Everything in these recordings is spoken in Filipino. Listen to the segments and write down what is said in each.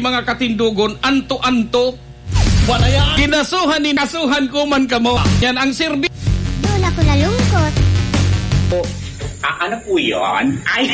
mga katindugon, anto-anto. Wala yan. Kinasuhan ko man kamo. Yan ang serbi. Wala ko nalungkot. Ano po yun? Ay!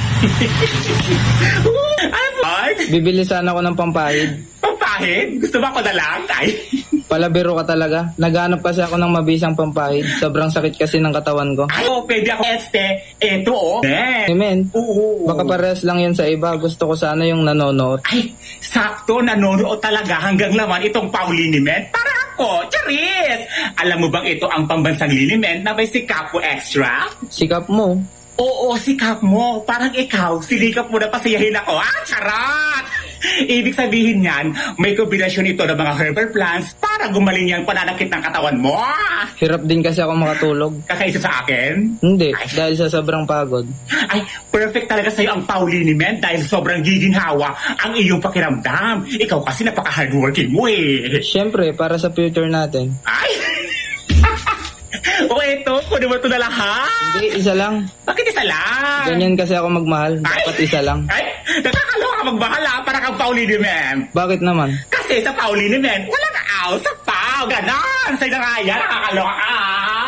Ano? Bibili sana ako ng pampahid. Pampahid? Gusto ba ko na lang? Ay! Palabiro ka talaga. Naghanap kasi ako ng mabisang pampahid. Sobrang sakit kasi ng katawan ko. Ay, pwede ako eto Men, baka parehas lang yan sa iba. Gusto ko sana yung nanonood. Ay, sakto, nanonood talaga hanggang laman itong Pauliniment. Para ako, charis! Alam mo bang ito ang pambansang liniment na may sikap mo extra? Sikap mo? Oo, sikap mo. Parang ikaw, sinikap mo na pasiyahin ako. Charot! Ibig sabihin niyan, may kombinasyon ito ng mga herbal plants para gumaling yung pananakit ng katawan mo. Hirap din kasi ako makatulog. Kakaisa sa akin? Hindi, dahil sa sobrang pagod. Ay, perfect talaga sa'yo ang Pauliniment dahil sobrang giginhawa ang iyong pakiramdam. Ikaw kasi napaka-hardworking mo eh. Siyempre, para sa future natin. Ay! O eto, kunin mo ito na lahat. Hindi, isa lang. Bakit isa lang? Ganyan kasi ako magmahal. Dapat isa lang. Ay, nakakaloka magmahal para kang Pauliniment. Bakit naman? Kasi sa Pauliniment, walang aw sa pau. Ganon. Sa'yo na nga yan, nakakaloka ka.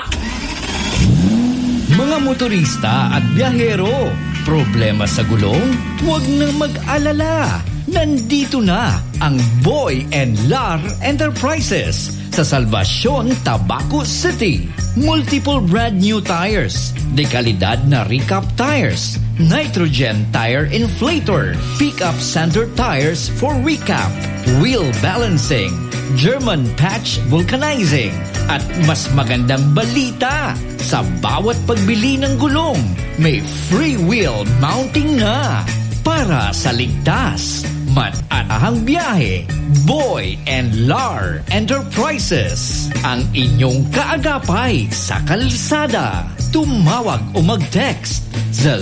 Mga motorista at biyahero, problema sa gulong? Huwag na mag-alala. Nandito na ang Boy and Lar Enterprises sa Salvacion, Tabaco City. Multiple brand new tires, dekalidad na recap tires, nitrogen tire inflator, pickup center tires for recap, wheel balancing, German patch vulcanizing, at mas magandang balita, sa bawat pagbili ng gulong, may free wheel mounting na. Para sa ligtas, mat-atahang biyahe, Boy and Lar Enterprises, ang inyong kaagapay sa kalsada. Tumawag o mag-text sa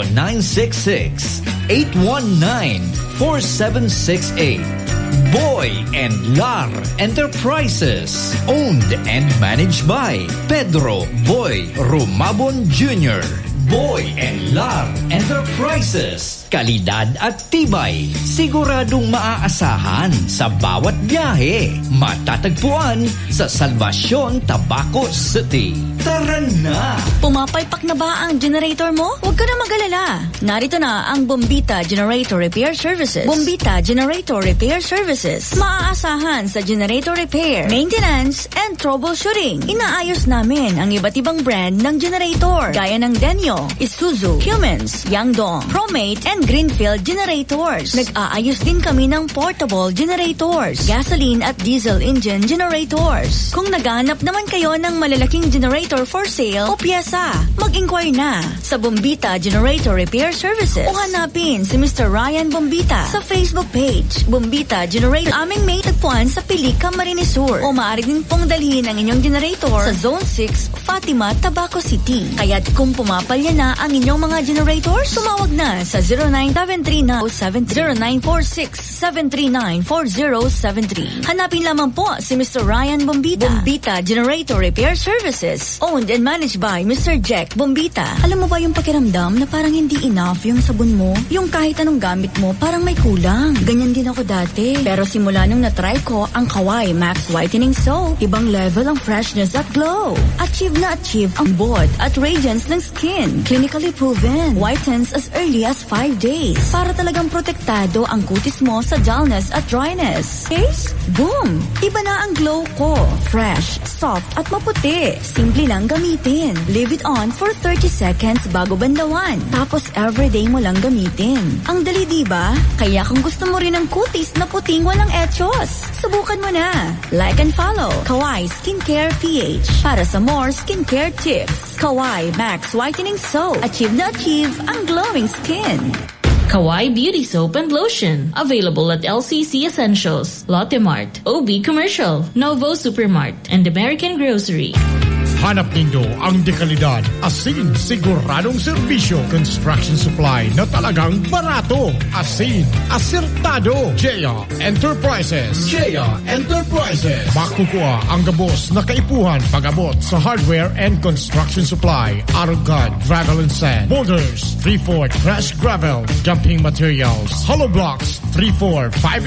0966-819-4768. Boy and Lar Enterprises, owned and managed by Pedro Boy Rumabon Jr. Boy and Lar Enterprises. Kalidad at tibay, siguradong maaasahan sa bawat biyahe. Matatagpuan sa Salvacion, Tabaco City. Tara na! Pumapalpak na ba ang generator mo? Huwag ka na mag-alala. Narito na ang Bombita Generator Repair Services. Bombita Generator Repair Services. Maaasahan sa generator repair, maintenance, and troubleshooting. Inaayos namin ang iba't ibang brand ng generator gaya ng Denyo, Isuzu, Cummins, Yangdong, Promate, and Greenfield generators. Nag-aayos din kami ng portable generators, gasoline at diesel engine generators. Kung naghahanap naman kayo ng malalaking generator for sale o pyesa, mag-inquire na sa Bombita Generator Repair Services o hanapin si Mr. Ryan Bombita sa Facebook page, Bombita Generator. Aming may tagpuan sa Pilica, Camarines Sur, o maaari din pong dalhin ang inyong generator sa Zone 6, Fatima, Tabaco City. Kaya't kung pumapalya na ang inyong mga generators, tumawag na sa 0946-739-4073. Hanapin lamang po si Mr. Ryan Bombita. Bombita Generator Repair Services, owned and managed by Mr. Jack Bombita. Alam mo ba yung pakiramdam na parang hindi enough yung sabon mo? Yung kahit anong gamit mo, parang may kulang. Ganyan din ako dati. Pero simula nung na-try ko ang Kawai Max Whitening Soap, ibang level ang freshness at glow. Achieve na achieve ang bod at radiance ng skin. Clinically proven. Whitens as early as 5 days. Para talagang protektado ang kutis mo sa dullness at dryness. Case? Boom! Iba na ang glow ko. Fresh, soft at maputi. Simple lang gamitin. Leave it on for 30 seconds bago bandawan. Tapos everyday mo lang gamitin. Ang dali diba? Kaya kung gusto mo rin ng kutis na puting walang etchos, subukan mo na. Like and follow Kawai Skincare PH para sa more skincare tips. Kawai Max Whitening Soap. Achieve na achieve ang glowing skin. Kawai Beauty Soap and Lotion. Available at LCC Essentials, Lotte Mart, OB Commercial, Novo Supermart, and American Grocery. Hanap ninyo ang dekalidad, asin, siguradong serbisyo, construction supply na talagang barato, asin, asertado. Jaya Enterprises. Jaya Enterprises. Makukuha ang gabos na kaipuhan pag-abot sa hardware and construction supply. Arugad, gravel and sand, boulders, 3-4 crash gravel, dumping materials, hollow blocks, 3-4, 5